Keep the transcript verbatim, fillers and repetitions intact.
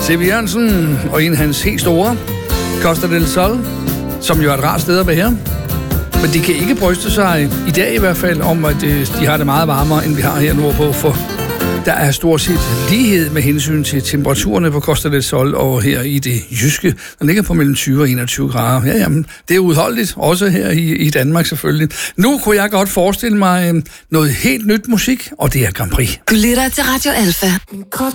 C V Jørgensen og en af hans helt store, Costa del Sol, som jo er et rart sted at være her. Men de kan ikke bryste sig, i dag i hvert fald, om at de har det meget varmere, end vi har her nordpå, for der er stort set lighed med hensyn til temperaturerne på Costa del Sol og her i det jyske. Der ligger på mellem tyve og enogtyve grader. Ja, jamen, det er udholdeligt, også her i, i Danmark selvfølgelig. Nu kunne jeg godt forestille mig noget helt nyt musik, og det er Grand Prix. Du lytter til Radio Alfa.